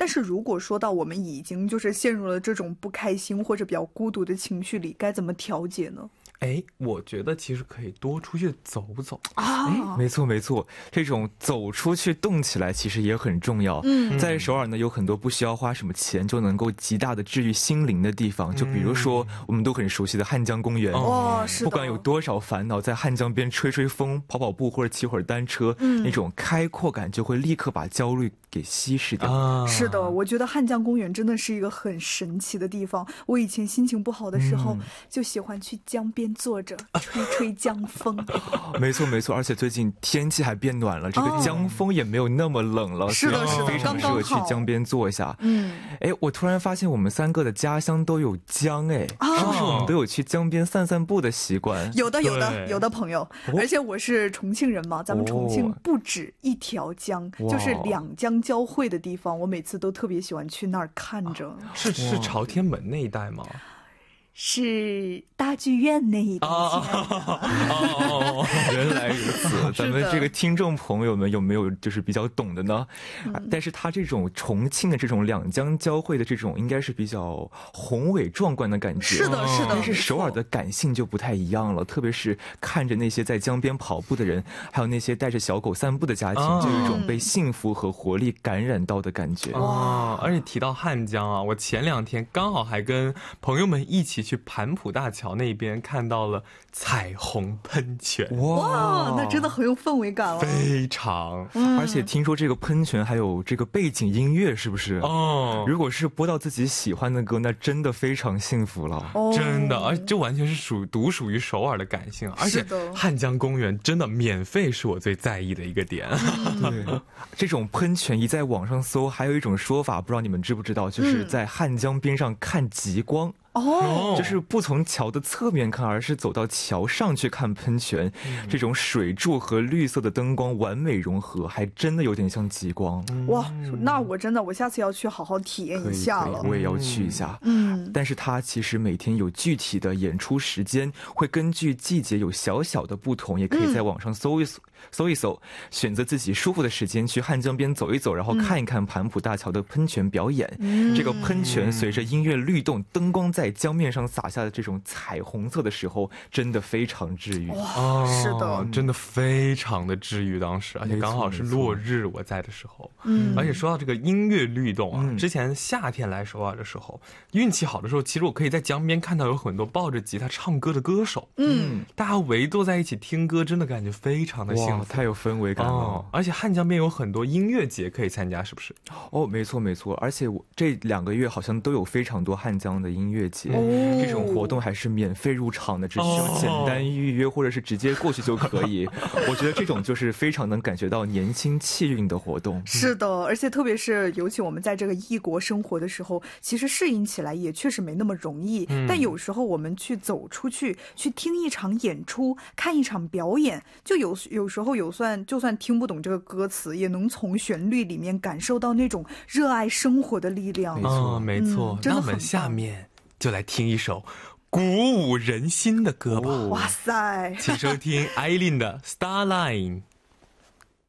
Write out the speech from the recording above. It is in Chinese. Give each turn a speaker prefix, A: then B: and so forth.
A: 但是如果说到我们已经就是陷入了这种不开心或者比较孤独的情绪里，该怎么调节呢？
B: 我觉得其实可以多出去走走
A: 啊。
C: 没错没错，这种走出去动起来其实也很重要。在首尔呢，有很多不需要花什么钱就能够极大的治愈心灵的地方，就比如说我们都很熟悉的汉江公园。
A: 是的，
C: 不管有多少烦恼，在汉江边吹吹风、跑跑步或者骑会儿单车，那种开阔感就会立刻把焦虑给稀释掉。
A: 是的，我觉得汉江公园真的是一个很神奇的地方。我以前心情不好的时候，就喜欢去江边坐着吹吹江风。
C: 没错没错，而且最近天气还变暖了，这个江风也没有那么冷了，
A: 是的是的，
C: 非常适合去江边坐一下。我突然发现我们三个的家乡都有江，是不是我们都有去江边散散步的习惯？
A: 有的朋友，而且我是重庆人嘛，咱们重庆不止一条江，就是两江交汇的地方，我每次都特别喜欢去那儿看着。
B: 是朝天门那一带吗？
A: 是大剧院那一带。
C: 原来如此。咱们这个听众朋友们有没有就是比较懂的呢？但是他这种重庆的这种两江交汇的这种应该是比较宏伟壮观的感觉。
A: 是的是的。
C: 但是首尔的感性就不太一样了，特别是看着那些在江边跑步的人，还有那些带着小狗散步的家庭，就有一种被幸福和活力感染到的感觉。
B: 而且提到汉江啊，我前2天刚好还跟朋友们一起去盘浦大桥那边看到了彩虹喷泉。
A: 哇，那真的很有氛围感了。
B: 非常。
C: 而且听说这个喷泉还有这个背景音乐，是不是？如果是播到自己喜欢的歌，那真的非常幸福了。
B: 真的，而且这完全是独属于首尔的感性。而且汉江公园真的免费是我最在意的一个点。
C: 对，这种喷泉一在网上搜，还有一种说法，不知道你们知不知道，就是在汉江边上看极光。就是不从桥的侧面看，而是走到桥上去看喷泉。这种水柱和绿色的灯光完美融合，还真的有点像极光。
A: 哇，那我下次要去好好体验一下了。
C: 我也要去一下。但是它其实每天有具体的演出时间，会根据季节有小小的不同，也可以在网上搜一搜，选择自己舒服的时间去汉江边走一走，然后看一看盘浦大桥的喷泉表演。这个喷泉随着音乐律动，灯光在江面上洒下的这种彩虹色的时候，真的非常治愈。
A: 是的，
B: 真的非常的治愈。当时而且刚好是落日，我在的时候。而且说到这个音乐律动啊，之前夏天来首尔的时候，运气好的时候，其实我可以在江边看到有很多抱着吉他唱歌的歌手。大家围坐在一起听歌，真的感觉非常的幸福，
C: 太有氛围感了。
B: 而且汉江边有很多音乐节可以参加，是不是？
C: 没错没错。而且我这2个月好像都有非常多汉江的音乐节。这种活动还是免费入场的，只需要简单预约或者是直接过去就可以。我觉得这种就是非常能感觉到年轻气韵的活动。
A: 是的，而且特别是尤其我们在这个异国生活的时候，其实适应起来也确实没那么容易。但有时候我们去走出去，去听一场演出，看一场表演，就有时候就算听不懂这个歌词，也能从旋律里面感受到那种热爱生活的力量。
B: 没错。那我们下面就来听一首鼓舞人心的歌吧。
A: 哇塞，
B: 请收听艾琳的 Starline。